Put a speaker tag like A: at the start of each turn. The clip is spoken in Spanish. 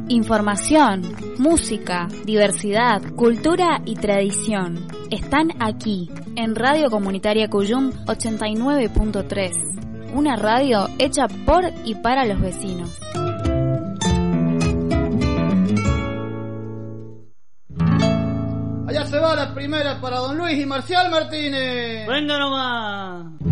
A: Información, música, diversidad, cultura y tradición. Están aquí, en Radio Comunitaria Cuyum 89.3. Una radio hecha por y para los vecinos.
B: Allá se va la primera para Don Luis y Marcial Martínez.
C: ¡Venga nomás!